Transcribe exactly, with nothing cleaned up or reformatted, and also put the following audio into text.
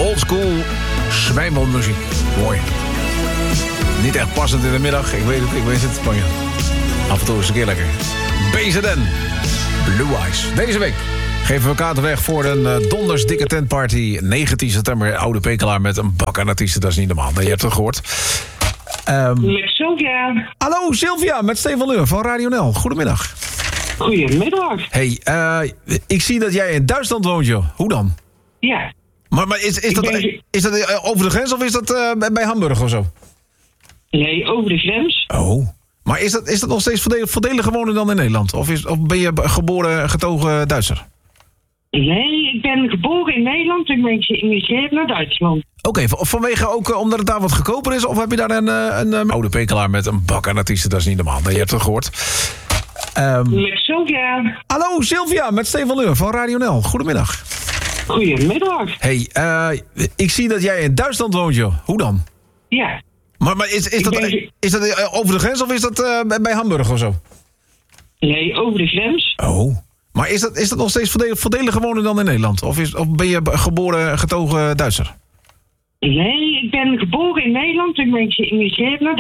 Old school zwijmelmuziek. Mooi. Niet echt passend in de middag. Ik weet het, ik weet het. Maar ja, af en toe is het een keer lekker. B Z N. Blue Eyes. Deze week geven we kaarten weg voor een uh, donders dikke tentparty. negentien september, Oude Pekelaar met een bak aan artiesten. Dat is niet normaal. Nee, je hebt het gehoord. Um, Met Sylvia. Hallo Sylvia, met Stefan Leur van Radio N L. Goedemiddag. Goedemiddag. Hey, uh, ik zie dat jij in Duitsland woont, joh. Hoe dan? Ja. Maar, maar is, is, dat, ben... is dat uh, over de grens of is dat uh, bij Hamburg of zo? Nee, over de grens. Oh. Maar is dat, is dat nog steeds voordelig, voordeliger wonen dan in Nederland? Of, is, of ben je geboren, getogen Duitser? Nee, ik ben geboren in Nederland en ben geïmigreerd naar Duitsland. Oké, okay, vanwege ook uh, omdat het daar wat goedkoper is? Of heb je daar een, uh, een uh, Oude Pekelaar met een bak aan artiesten? Dat is niet normaal. Nee, je hebt het gehoord. Um, met Sylvia. Hallo Sylvia, met Stefan Leur van Radio N L. Goedemiddag. Goedemiddag. Hey, uh, ik zie dat jij in Duitsland woont, joh. Hoe dan? Ja. Maar, maar is, is, dat, ben... is dat uh, over de grens of is dat uh, bij Hamburg of zo? Nee, over de grens. Oh. Maar is dat, is dat nog steeds voordelig, voordeliger wonen dan in Nederland? Of, is, of ben je geboren, getogen Duitser? Nee, ik ben geboren in Nederland en ben geïmigreerd naar